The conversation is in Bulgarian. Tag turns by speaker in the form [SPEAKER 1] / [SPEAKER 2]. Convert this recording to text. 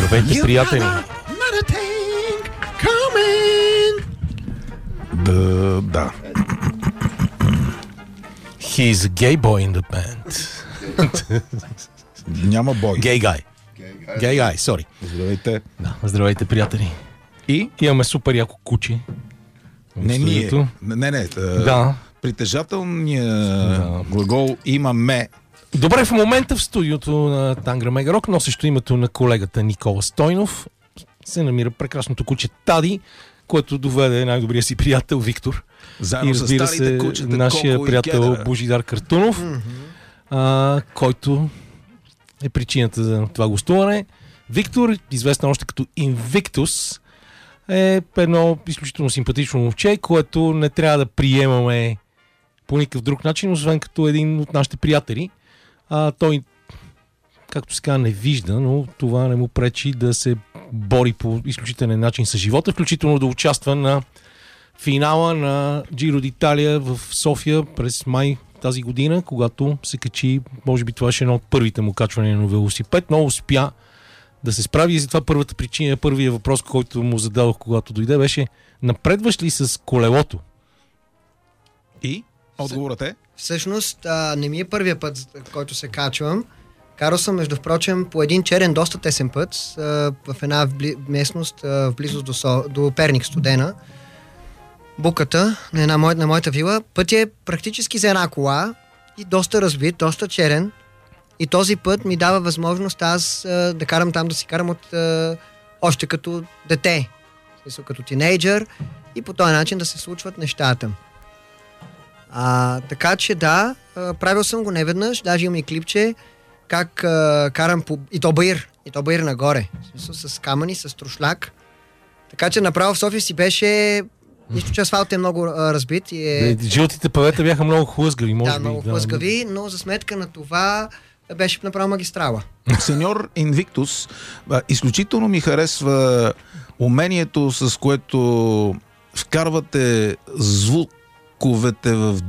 [SPEAKER 1] Здравейте, приятели!
[SPEAKER 2] Да.
[SPEAKER 1] He's a gay boy in the band.
[SPEAKER 2] Няма бой.
[SPEAKER 1] Gay guy. Gay guy, sorry.
[SPEAKER 2] Здравейте.
[SPEAKER 1] Да, здравейте, приятели.
[SPEAKER 2] И?
[SPEAKER 1] Имаме супер яко куче.
[SPEAKER 2] Не ние. Не.
[SPEAKER 1] Да.
[SPEAKER 2] Притежателният глагол имаме.
[SPEAKER 1] Добре, в момента в студиото на Тангра Мегарок, носещо името на колегата Никола Стойнов, се намира прекрасното куче Тади, което доведе най-добрия си приятел Виктор.
[SPEAKER 2] Заедно
[SPEAKER 1] и разбира
[SPEAKER 2] с старите
[SPEAKER 1] се,
[SPEAKER 2] кучета,
[SPEAKER 1] нашия
[SPEAKER 2] Коко
[SPEAKER 1] приятел Божидар Картунов, който е причината за това гостуване. Виктор, известен още като Invictus, е едно изключително симпатично момче, което не трябва да приемаме по никакъв друг начин, освен като един от нашите приятели. Той, както се казва, не вижда, но това не му пречи да се бори по изключителен начин с живота, включително да участва на финала на Giro d'Italia в София през май тази година, когато се качи, може би това ще е едно от първите му качвания на велосипед, но успя да се справи и затова първата причина, първият въпрос, който му зададох, когато дойде, беше: напредваш ли с колелото?
[SPEAKER 2] И? Отговорът е?
[SPEAKER 3] Всъщност, не ми е първия път, който се качвам. Карал съм, между впрочем, по един черен, доста тесен път в една местност в близост до Перник, Студена. Буката на моята вила. Път е практически за една кола и доста разбит, доста черен. И този път ми дава възможност аз да карам там, да си карам още като дете, като тинейджър, и по този начин да се случват нещата. Така че да, правил съм го неведнъж, даже имам и клипче, как карам и то баир нагоре, с камъни, с трошляк. Така че направо в София си беше, нищо че асфалт е много разбит.
[SPEAKER 1] Жълтите павета бяха много хлъзгави, може би.
[SPEAKER 3] Да, много хлъзгави, но за сметка на това беше направо магистрала.
[SPEAKER 2] Сеньор Invictus, изключително ми харесва умението, с което вкарвате звуковете в